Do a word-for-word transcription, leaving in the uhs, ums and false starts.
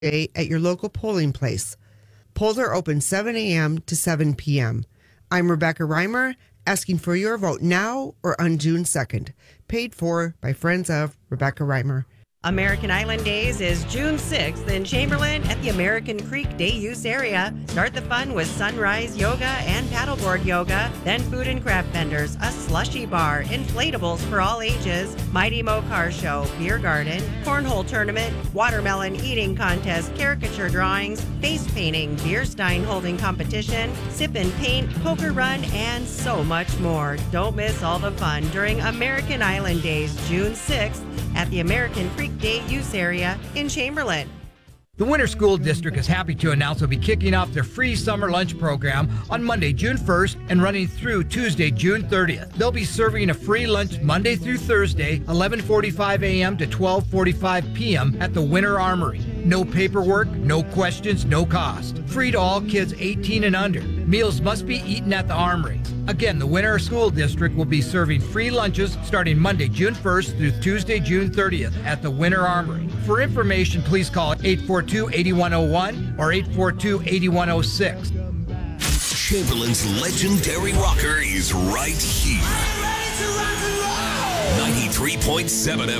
Day at your local polling place. Polls are open seven a.m. to seven p.m. I'm Rebecca Reimer, asking for your vote now or on June second. Paid for by Friends of Rebecca Reimer. American Island Days is June sixth in Chamberlain at the American Creek Day Use Area. Start the fun with sunrise yoga and paddleboard yoga, then food and craft vendors, a slushy bar, inflatables for all ages, Mighty Mo Car Show, beer garden, cornhole tournament, watermelon eating contest, caricature drawings, face painting, beer stein holding competition, sip and paint, poker run, and so much more. Don't miss all the fun during American Island Days, June sixth at the American Creek Day Use Area in Chamberlain. The Winter School District is happy to announce they'll be kicking off their free summer lunch program on Monday, June first, and running through Tuesday, June thirtieth. They'll be serving a free lunch Monday through Thursday, eleven forty-five a.m. to twelve forty-five p.m. at the Winter Armory. No paperwork, no questions, no cost. Free to all kids eighteen and under. Meals must be eaten at the Armory. Again, the Winter School District will be serving free lunches starting Monday, June first through Tuesday, June thirtieth at the Winter Armory. For information, please call eight four two, eight one zero one or eight four two, eight one zero six. Chamberlain's legendary rocker is right here. ninety-three point seven F M.